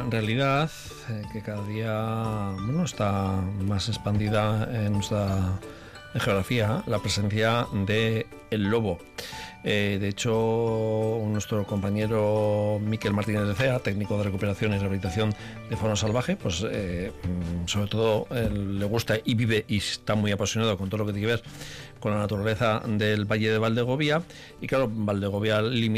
realidad que cada día está más expandida en nuestra geografía, la presencia del lobo. De hecho, nuestro compañero Miquel Martínez de Cea, técnico de recuperación y rehabilitación de fauna salvaje, pues sobre todo le gusta y vive y está muy apasionado con todo lo que tiene que ver con la naturaleza del Valle de Valdegovía. Y claro, Valdegovía